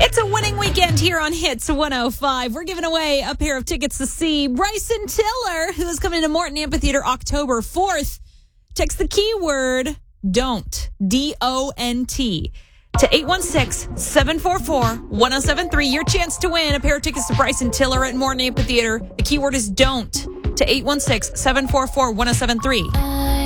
It's a winning weekend here on Hits 105. We're giving away a pair of tickets to see Bryson Tiller, who is coming to Morton Amphitheater October 4th. Text the keyword DON'T, D-O-N-T, to 816-744-1073. Your chance to win a pair of tickets to Bryson Tiller at Morton Amphitheater. The keyword is DON'T, to 816-744-1073.